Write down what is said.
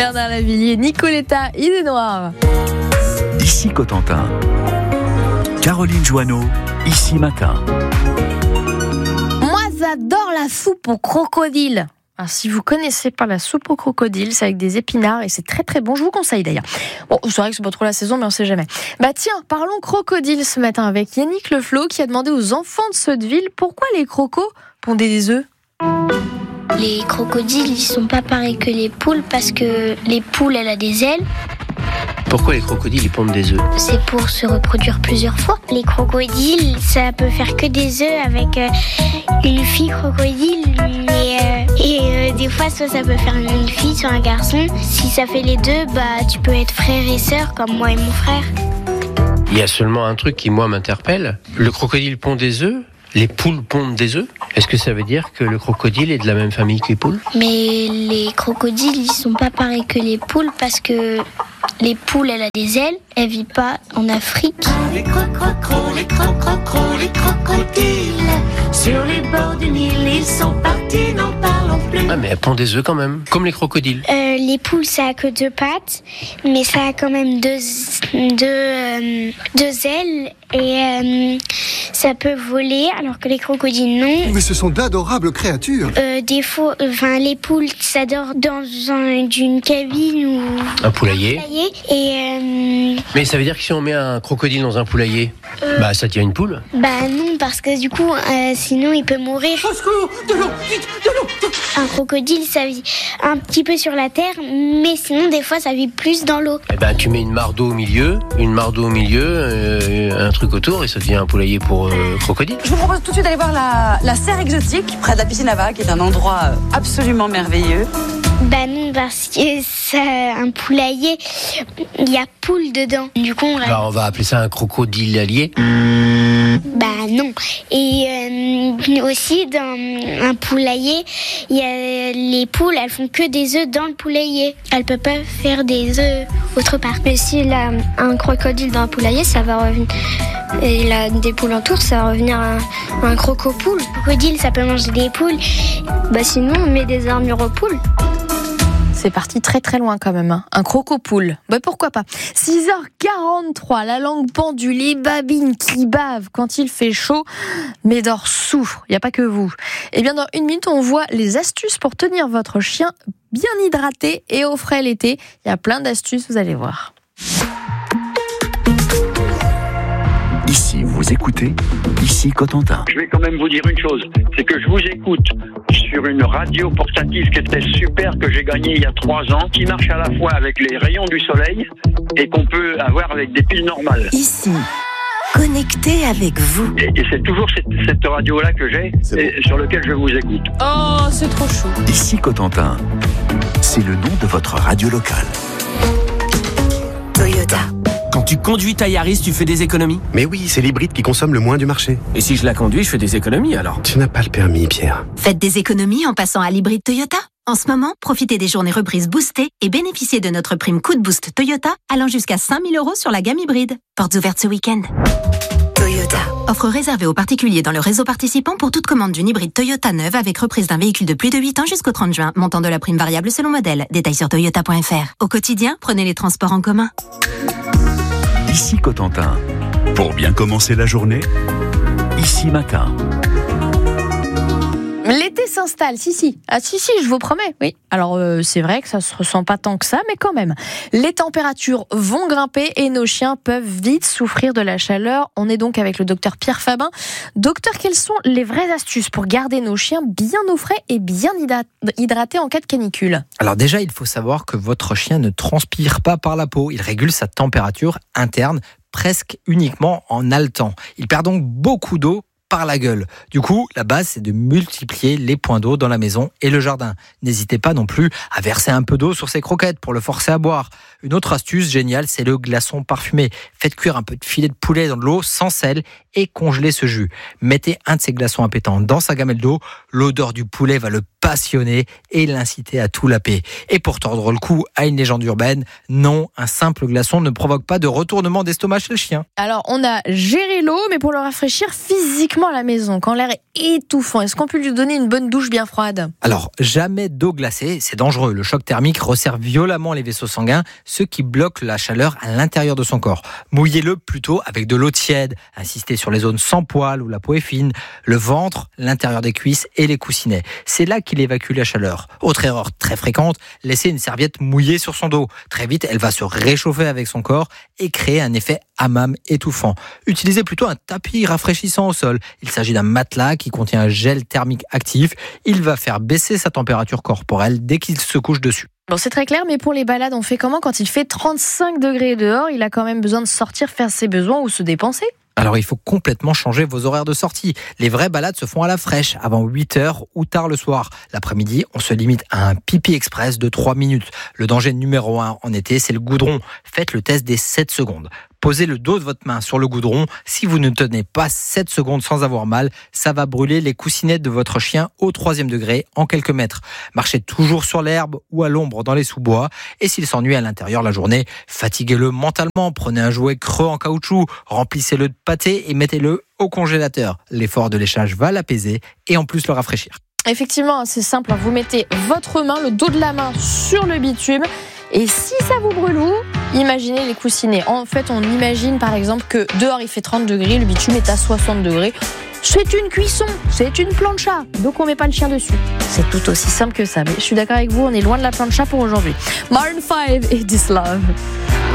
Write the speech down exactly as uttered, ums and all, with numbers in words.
Bernard Lavilliers, Nicoletta, Idée Noire. Ici Cotentin. Caroline Joanneau, Ici Matin. Moi, j'adore la soupe au crocodile. Alors, si vous connaissez pas la soupe au crocodile, c'est avec des épinards et c'est très très bon. Je vous conseille d'ailleurs. Bon, c'est vrai que c'est pas trop la saison, mais on sait jamais. Bah tiens, parlons crocodile ce matin avec Yannick Leflot qui a demandé aux enfants de Sotteville pourquoi les crocos pondaient des œufs. Les crocodiles, ils sont pas pareils que les poules parce que les poules, elles ont des ailes. Pourquoi les crocodiles ils pondent des œufs ? C'est pour se reproduire plusieurs fois. Les crocodiles, ça peut faire que des œufs avec euh, une fille crocodile. Mais, euh, et euh, des fois, soit ça peut faire une fille, soit un garçon. Si ça fait les deux, bah tu peux être frère et sœur comme moi et mon frère. Il y a seulement un truc qui moi m'interpelle. Le crocodile pond des œufs ? Les poules pondent des œufs ? Est-ce que ça veut dire que le crocodile est de la même famille que les poules ? Mais les crocodiles, ils sont pas pareils que les poules parce que les poules, elles ont des ailes, elles vivent pas en Afrique. Les crococros, les crococros, les crocodiles, sur les bords du Nil, ils sont partis, n'en parlons plus. Ah mais elles pondent des œufs quand même, comme les crocodiles. Euh, les poules, ça a que deux pattes, mais ça a quand même deux, deux, euh, deux ailes et euh, ça peut voler, alors que les crocodiles, non. Mais ce sont d'adorables créatures. Euh, des fois, enfin, les poules, ça dort dans un, d'une cabine ou un poulailler. Un poulailler et euh, mais ça veut dire que si on met un crocodile dans un poulailler, euh, bah ça tient une poule ? Bah non, parce que du coup, euh, sinon il peut mourir. Au secours, de l'eau, vite, de l'eau. Un crocodile, ça vit un petit peu sur la terre, mais sinon des fois ça vit plus dans l'eau. Eh ben tu mets une mare d'eau au milieu, une mare d'eau au milieu, euh, un truc autour et ça devient un poulailler pour euh, crocodile. Je vous propose tout de suite d'aller voir la, la serre exotique près de la piscine Ava, qui est un endroit absolument merveilleux. Bah non, parce que c'est un poulailler, il y a poule dedans. Du coup, on, bah, on va appeler ça un crocodile allié. Bah non. Et euh, aussi dans un poulailler, il y a les poules, elles font que des œufs dans le poulailler. Elles peuvent pas faire des œufs autre part. Mais s'il a un crocodile dans un poulailler, ça va revenir. Et il a des poules autour, ça va revenir à un, un crocopoule. Le crocodile, ça peut manger des poules. Bah sinon, on met des armures aux poules. C'est parti très très loin quand même, hein. Un crocopoule. Bah pourquoi pas. six heures quarante-trois, la langue pendue, les babines qui bavent quand il fait chaud. Médor souffre, il n'y a pas que vous. Et bien dans une minute, on voit les astuces pour tenir votre chien bien hydraté et au frais l'été. Il y a plein d'astuces, vous allez voir. Ici, vous écoutez, Ici Cotentin. Je vais quand même vous dire une chose, c'est que je vous écoute sur une radio portative qui était super, que j'ai gagnée il y a trois ans, qui marche à la fois avec les rayons du soleil et qu'on peut avoir avec des piles normales. Ici, connecté avec vous. Et, et c'est toujours cette, cette radio-là que j'ai, et sur laquelle je vous écoute. Oh, c'est trop chou. Ici Cotentin, c'est le nom de votre radio locale. Toyota. Quand tu conduis ta Yaris, tu fais des économies ? Mais oui, c'est l'hybride qui consomme le moins du marché. Et si je la conduis, je fais des économies alors ? Tu n'as pas le permis, Pierre. Faites des économies en passant à l'hybride Toyota. En ce moment, profitez des journées reprises boostées et bénéficiez de notre prime coup de boost Toyota allant jusqu'à cinq mille euros sur la gamme hybride. Portes ouvertes ce week-end. Toyota. Offre réservée aux particuliers dans le réseau participant pour toute commande d'une hybride Toyota neuve avec reprise d'un véhicule de plus de huit ans jusqu'au trente juin. Montant de la prime variable selon modèle. Détails sur toyota point f r. Au quotidien, prenez les transports en commun. Ici Cotentin. Pour bien commencer la journée, Ici Matin. L'été s'installe, si, si. Ah, si, si, je vous promets, oui. Alors, euh, c'est vrai que ça se ressent pas tant que ça, mais quand même. Les températures vont grimper et nos chiens peuvent vite souffrir de la chaleur. On est donc avec le docteur Pierre Fabin. Docteur, quelles sont les vraies astuces pour garder nos chiens bien au frais et bien hydratés en cas de canicule ? Alors déjà, il faut savoir que votre chien ne transpire pas par la peau. Il régule sa température interne presque uniquement en haletant. Il perd donc beaucoup d'eau par la gueule. Du coup, la base, c'est de multiplier les points d'eau dans la maison et le jardin. N'hésitez pas non plus à verser un peu d'eau sur ses croquettes pour le forcer à boire. Une autre astuce géniale, c'est le glaçon parfumé. Faites cuire un peu de filet de poulet dans de l'eau sans sel et congelez ce jus. Mettez un de ces glaçons appétants dans sa gamelle d'eau. L'odeur du poulet va le passionner et l'inciter à tout laper. Et pour tordre le cou à une légende urbaine, non, un simple glaçon ne provoque pas de retournement d'estomac chez le chien. Alors, on a géré l'eau, mais pour le rafraîchir physiquement à la maison, quand l'air est étouffant, est-ce qu'on peut lui donner une bonne douche bien froide ? Alors, jamais d'eau glacée, c'est dangereux. Le choc thermique resserre violemment les vaisseaux sanguins, ce qui bloque la chaleur à l'intérieur de son corps. Mouillez-le plutôt avec de l'eau tiède. Insistez sur les zones sans poils où la peau est fine, le ventre, l'intérieur des cuisses et les coussinets. C'est là qu'il évacue la chaleur. Autre erreur très fréquente, laisser une serviette mouillée sur son dos. Très vite, elle va se réchauffer avec son corps et créer un effet hammam étouffant. Utilisez plutôt un tapis rafraîchissant au sol. Il s'agit d'un matelas qui contient un gel thermique actif. Il va faire baisser sa température corporelle dès qu'il se couche dessus. Bon, c'est très clair, mais pour les balades, on fait comment quand il fait trente-cinq degrés dehors ? Il a quand même besoin de sortir, faire ses besoins ou se dépenser ? Alors il faut complètement changer vos horaires de sortie. Les vraies balades se font à la fraîche, avant huit heures ou tard le soir. L'après-midi, on se limite à un pipi express de trois minutes. Le danger numéro un en été, c'est le goudron. Faites le test des sept secondes. Posez le dos de votre main sur le goudron. Si vous ne tenez pas sept secondes sans avoir mal, ça va brûler les coussinettes de votre chien au troisième degré en quelques mètres. Marchez toujours sur l'herbe ou à l'ombre dans les sous-bois. Et s'il s'ennuie à l'intérieur la journée, fatiguez-le mentalement. Prenez un jouet creux en caoutchouc, remplissez-le de pâté et mettez-le au congélateur. L'effort de léchage va l'apaiser et en plus le rafraîchir. Effectivement, c'est simple. Vous mettez votre main, le dos de la main sur le bitume. Et si ça vous brûle, vous, imaginez les coussinets. En fait, on imagine par exemple que dehors il fait trente degrés, le bitume est à soixante degrés. C'est une cuisson, c'est une plancha, donc on met pas le chien dessus. C'est tout aussi simple que ça. Mais je suis d'accord avec vous, on est loin de la plancha pour aujourd'hui. Maroon five et This Love.